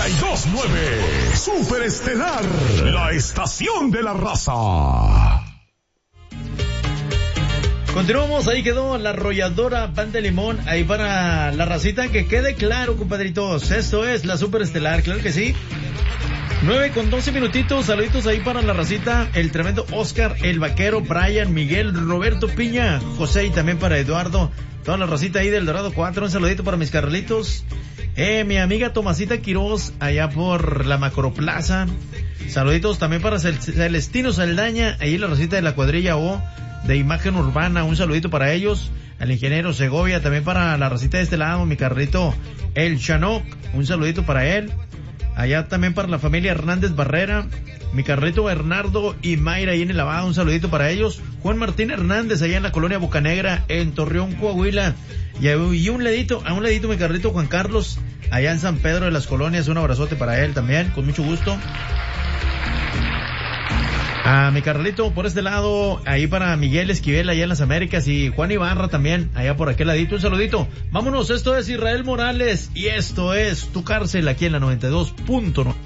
92.9 Superestelar, la estación de la raza. Continuamos, ahí quedó la arrolladora Pan de Limón, ahí para la racita, que quede claro, compadritos, esto es la Superestelar, claro que sí. 9:12 minutitos, saluditos ahí para la racita, el tremendo Oscar, el vaquero, Brian, Miguel, Roberto Piña, José y también para Eduardo, toda la racita ahí del Dorado 4, un saludito para mis carnalitos. Mi amiga Tomasita Quiroz, allá por la Macroplaza, saluditos también para Celestino Saldaña, ahí la racita de la cuadrilla O, de Imagen Urbana, un saludito para ellos, al ingeniero Segovia, también para la racita de este lado, mi carrito El Chanoc, un saludito para él, allá también para la familia Hernández Barrera, mi carrito Bernardo y Mayra ahí en el lavado, un saludito para ellos, Juan Martín Hernández allá en la colonia Bocanegra, en Torreón, Coahuila, y a un ladito mi carrito Juan Carlos, allá en San Pedro de las Colonias, un abrazote para él también, con mucho gusto. A mi carnalito por este lado, ahí para Miguel Esquivel allá en las Américas y Juan Ibarra también, allá por aquel ladito, un saludito. Vámonos, esto es Israel Morales y esto es Tu Cárcel aquí en la 92.9.